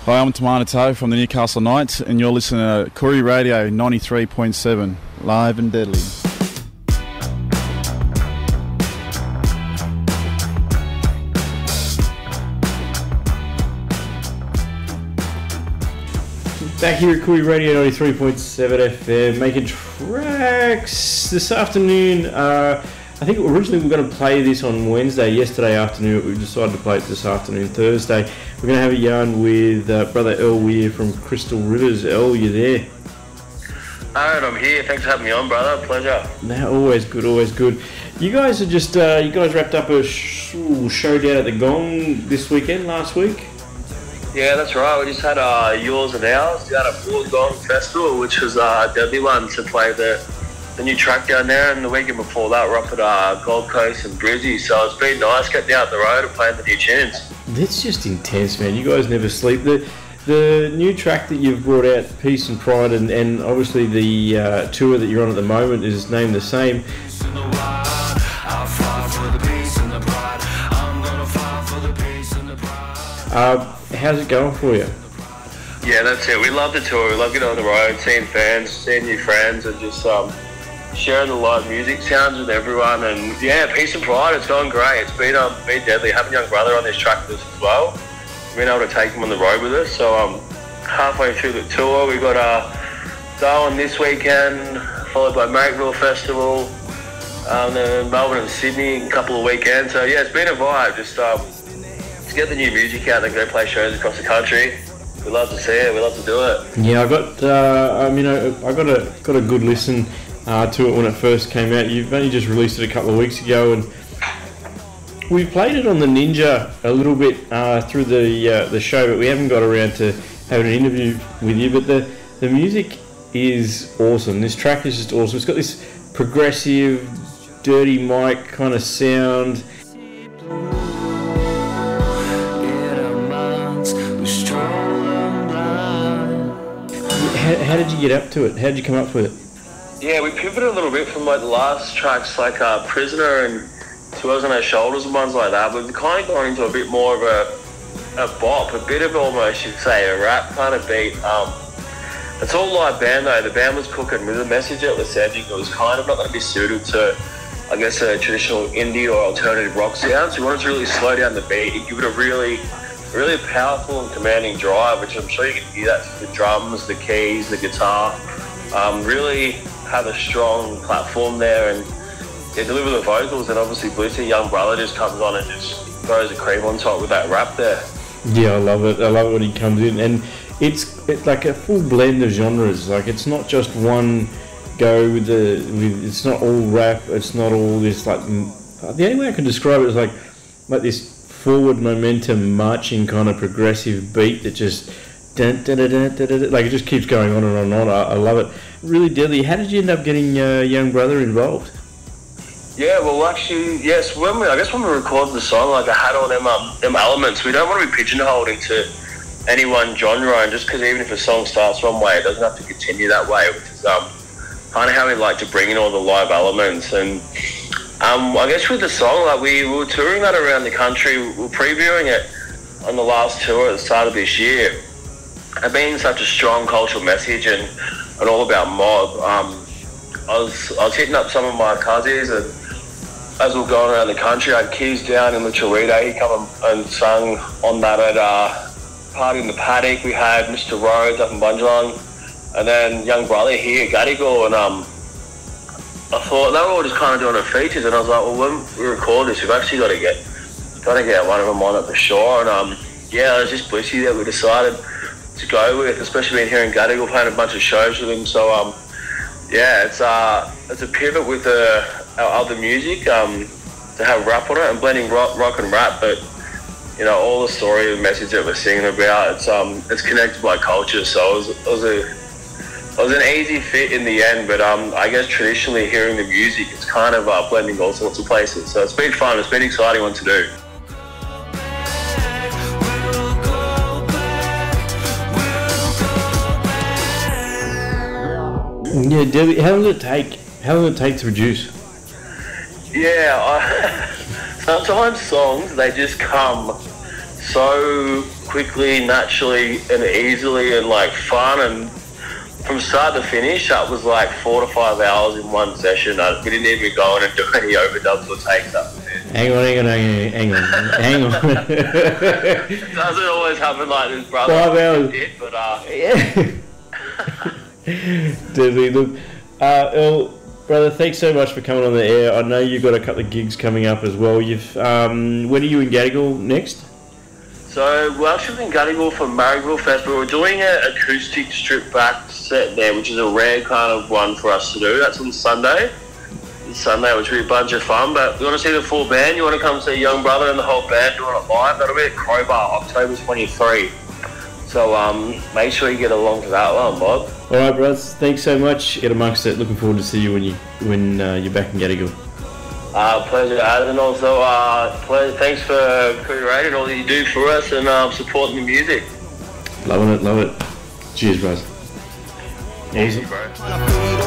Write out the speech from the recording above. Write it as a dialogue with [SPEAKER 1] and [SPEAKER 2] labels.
[SPEAKER 1] Hi, I'm Tamana Toe from the Newcastle Knights, and you're listening to Koori Radio 93.7, live and deadly.
[SPEAKER 2] Back here at Koori Radio 93.7 FM, making tracks this afternoon. I think originally we were going to play this on Wednesday. Yesterday afternoon, we decided to play it this afternoon, Thursday. We're going to have a yarn with brother El Weir from Crystal Rivers. El, you there?
[SPEAKER 3] Aaron, I'm here. Thanks for having me on, brother. Pleasure.
[SPEAKER 2] No, always good, always good. You guys are just, you guys wrapped up a show down at the Gong this weekend, last week?
[SPEAKER 3] Yeah, that's right. We just had yours and ours. We had a full Gong festival, which was a deadly one to play the new track down there. And the weekend before that, we're up at Gold Coast and Brizzy. So it's been nice getting out the road and playing the new tunes.
[SPEAKER 2] That's just intense, man. You guys never sleep. The new track that you've brought out, Peace and Pride, and obviously the tour that you're on at the moment is named the same. How's it going for you?
[SPEAKER 3] Yeah, that's it. We love the tour. We love getting on the road, seeing fans, seeing new friends, and just sharing the live music sounds with everyone. And yeah, Peace and Pride, it's going great. It's been deadly. Having young brother on this track with us as well. Being able to take him on the road with us. So halfway through the tour, we got Darwin this weekend, followed by Marrickville Festival, then Melbourne and Sydney a couple of weekends. So yeah, it's been a vibe. Just to get the new music out and go play shows across the country. We love to see it. We love to do it.
[SPEAKER 2] Yeah, I got I got a good listen to it when it first came out. You've only just released it a couple of weeks ago, and we played it on the Ninja a little bit through the show, but we haven't got around to having an interview with you. But the music is awesome. This track is just awesome. It's got this progressive, dirty mic kind of sound. How did you get up to it? How did you come up with it?
[SPEAKER 3] Yeah, we pivoted a little bit from like the last tracks, like Prisoner and Two Hours on Our Shoulders and ones like that. We've kind of gone into a bit more of a bop, a bit of almost, you'd say, a rap kind of beat. It's all live band though. The band was cooking with a message that was sending. It was kind of not going to be suited to, I guess, a traditional indie or alternative rock sound. So we wanted to really slow down the beat and give it a really powerful and commanding drive, which I'm sure you can hear that through the drums, the keys, the guitar. Really have a strong platform there and deliver the vocals, and obviously Blissy, young brother, just comes on and just throws the cream on top with that rap there.
[SPEAKER 2] Yeah, I love it. I love it when he comes in, and it's like a full blend of genres. Like it's not just one go with it's not all rap. It's not all this like. The only way I can describe it is like this forward momentum marching kind of progressive beat that just like it just keeps going on and on and on. I love it. Really deadly. How did you end up getting young brother involved?
[SPEAKER 3] Yeah, well, actually, yes. When we recorded the song, like I had all them elements. We don't want to be pigeonholed into any one genre, and just because even if a song starts one way, it doesn't have to continue that way, which is kind of how we like to bring in all the live elements. And I guess with the song, like we were touring that around the country. We were previewing it on the last tour at the start of this year. And being such a strong cultural message and all about mob, I was hitting up some of my cousins, and as we were going around the country, I had Keys down in Lutcherita. He come and sung on that at Party in the Paddock. We had Mr. Rhodes up in Bunjalung, and then young brother here at Gadigal, and I thought they were all just kind of doing their features, and I was like, well, when we record this, we've actually got to get one of them on at the shore. And yeah, it was just Blissy that we decided to go with, especially being here in Gadigal, playing a bunch of shows with him. So yeah, it's a pivot with our other music to have rap on it and blending rock and rap, but you know, all the story and message that we're singing about, it's connected by culture. So it was an easy fit in the end, but I guess traditionally hearing the music, it's kind of blending all sorts of places. So it's been fun. It's been an exciting one to do.
[SPEAKER 2] Yeah, Debbie, how long did it take? How long did it take to produce?
[SPEAKER 3] Yeah, sometimes songs, they just come so quickly, naturally, and easily, and like fun. And from start to finish, that was like 4 to 5 hours in one session. We didn't even go in and do any overdubs or takes up.
[SPEAKER 2] Hang on.
[SPEAKER 3] It doesn't always happen like this, brother.
[SPEAKER 2] 5 hours.
[SPEAKER 3] But
[SPEAKER 2] Deadly. Look, Earl, brother, thanks so much for coming on the air. I know you've got a couple of gigs coming up as well. When are you in Gadigal next?
[SPEAKER 3] So we're actually in Gadigal for Marrickville Festival. We're doing an acoustic strip back set there, which is a rare kind of one for us to do. That's on Sunday, which will be a bunch of fun. But you want to see the full band? You want to come see Young Brother and the whole band doing it live? That'll be at Crowbar, October 23. So make sure you get along to that one, Bob.
[SPEAKER 2] All right, brothers. Thanks so much. Get amongst it. Looking forward to see you when you're back in Gadigal.
[SPEAKER 3] Pleasure, Adam, and also thanks for Koori Radio and all that you do for us and supporting the music.
[SPEAKER 2] Loving it. Cheers, bros.
[SPEAKER 3] Easy, bro.